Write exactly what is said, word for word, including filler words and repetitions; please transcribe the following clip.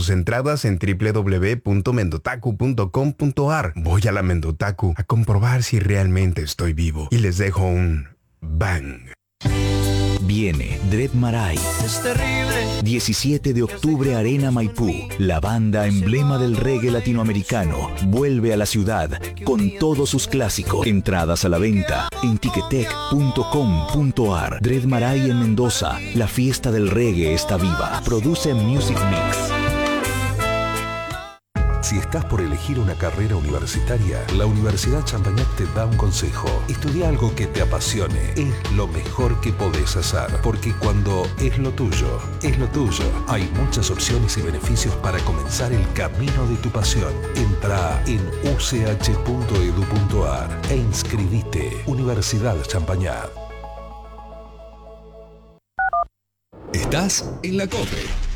sus entradas en doble u doble u doble u punto mendotaku punto com punto a r. Voy a la Mendotaku a comprobar si realmente estoy vivo y les dejo un bang. Viene Dread Marai. Es terrible. diecisiete de octubre, Arena Maipú. La banda emblema del reggae latinoamericano vuelve a la ciudad con todos sus clásicos. Entradas a la venta en ticketek punto com punto a r. Dread Marai en Mendoza. La fiesta del reggae está viva. Produce Music Mix. Si estás por elegir una carrera universitaria, la Universidad Champañat te da un consejo. Estudia algo que te apasione. Es lo mejor que podés hacer. Porque cuando es lo tuyo, es lo tuyo. Hay muchas opciones y beneficios para comenzar el camino de tu pasión. Entra en u c h punto e d u punto a r e inscribite. Universidad Champañat. Estás en la COPE.